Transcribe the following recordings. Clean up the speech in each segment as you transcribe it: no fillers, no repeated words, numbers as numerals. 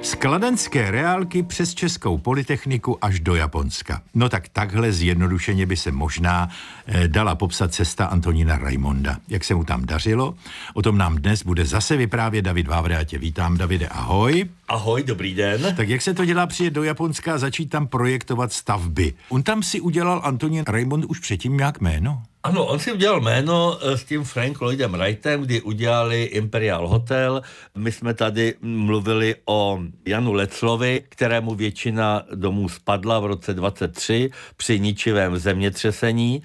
Z kladenské reálky přes českou polytechniku až do Japonska. No tak takhle zjednodušeně by se možná dala popsat cesta Antonína Raimonda. Jak se mu tam dařilo, o tom nám dnes bude zase vyprávět David Vávra. Já tě vítám, Davide, ahoj. Ahoj, dobrý den. Tak jak se to dělá přijet do Japonska a začít tam projektovat stavby? On tam si udělal Antonín Raimond už předtím nějak jméno? Ano, on si udělal jméno s tím Frank Lloydem Wrightem, kdy udělali Imperial Hotel. My jsme tady mluvili o Janu Leclovi, kterému většina domů spadla v roce 23 při ničivém zemětřesení.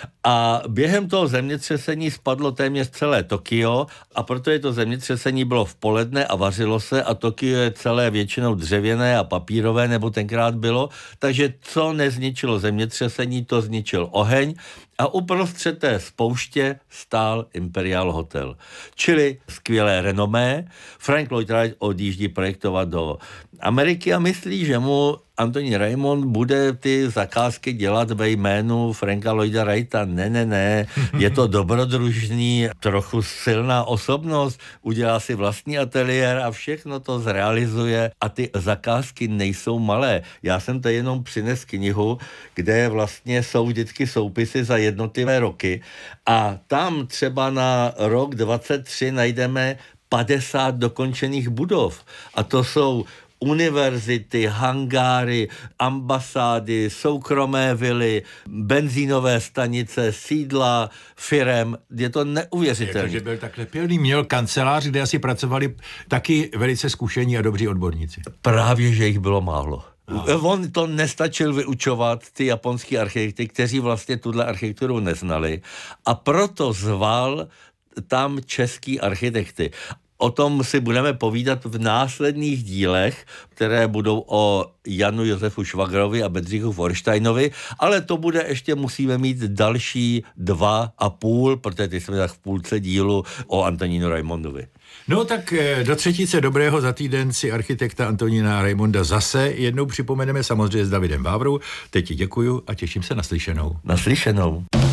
A během toho zemětřesení spadlo téměř celé Tokio a protože to zemětřesení bylo v poledne a vařilo se a Tokio je celé většinou dřevěné a papírové, nebo tenkrát bylo, takže co nezničilo zemětřesení, to zničil oheň. A uprostřed té spouště stál Imperial Hotel. Čili skvělé renomé. Frank Lloyd Wright odjíždí projektovat do Ameriky a myslí, že mu Antonín Raimond bude ty zakázky dělat ve jménu Franka Lloyda Wrighta. Ne, je to dobrodružný, trochu silná osobnost, udělá si vlastní ateliér a všechno to zrealizuje a ty zakázky nejsou malé. Já jsem to jenom přines knihu, kde vlastně jsou vždycky soupisy za jednotlivé roky a tam třeba na rok 23 najdeme 50 dokončených budov a to jsou univerzity, hangáry, ambasády, soukromé vily, benzínové stanice, sídla, firem. Je to neuvěřitelné. Jakože byl takhle pilný, měl kancelář, kde asi pracovali taky velice zkušení a dobří odborníci. Právě, že jich bylo málo. On to nestačil vyučovat, ty japonský architekty, kteří vlastně tuhle architekturu neznali a proto zval tam český architekty. O tom si budeme povídat v následných dílech, které budou o Janu Josefu Švagrovi a Bedřichu Forštajnovi, ale to bude ještě, musíme mít další 2,5, protože ty jsme tak v půlce dílu o Antonínu Raimondovi. No tak do třetice dobrého za týden si architekta Antonína Raimonda zase jednou připomeneme, samozřejmě s Davidem Vávrou. Teď ti děkuju a těším se na slyšenou. Na slyšenou.